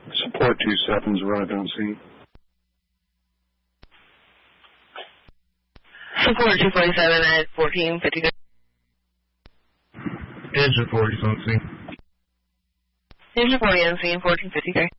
Support 27's arrived on scene. Support 247 at 1450. Engine 40 on scene. Engine 40 on scene, 1453.